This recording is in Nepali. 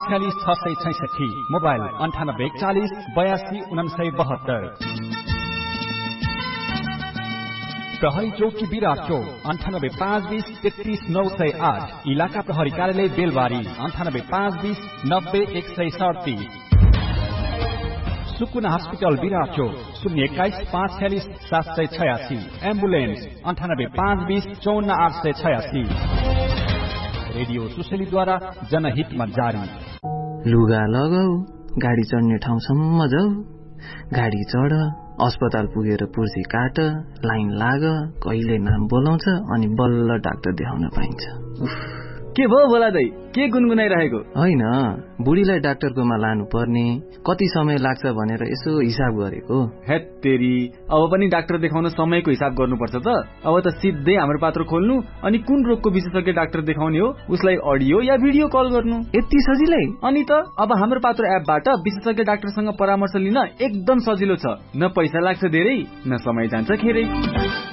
54666 मोबाइल 9840 82 9972। प्रहरी चौकी विराट चौक 9852 33908। इलाका प्रहरी कार्यालय बेलबारी 9852 90 137। सुकुना हस्पिटल विराट चौक 021 546 786। एम्बुलेन्स 9852 54 886। रेडियो सुशेलीद्वारा जनहितमा जारी। लुगा लगाऊ, गाडी चढ्ने ठाउँसम्म जाऊ, गाडी चढ, अस्पताल पुगेर पुर्सी काट, लाइन लाग, कहिले नाम बोलाउँछ अनि बल्ल डाक्टर देखाउन पाइन्छ। के भयो बोला दाइ, के गुनगुनाइरहेको? होइन, बुढीलाई डाक्टरकोमा लानु पर्ने, कति समय लाग्छ भनेर यसो हिसाब गरेको। हेत्तेरी, अब पनि डाक्टर देखाउन समयको हिसाब गर्नुपर्छ त। अब त सिधै हाम्रो पात्र खोल्नु अनि कुन रोगको विशेषज्ञ डाक्टर देखाउने हो उसलाई अडियो या भिडियो कल गर्नु। यति सजिलै? अनि त अब हाम्रो पात्र एपबाट विशेषज्ञ डाक्टरसँग परामर्श लिन एकदम सजिलो छ। न पैसा लाग्छ धेरै, न समय जान्छ खेरै।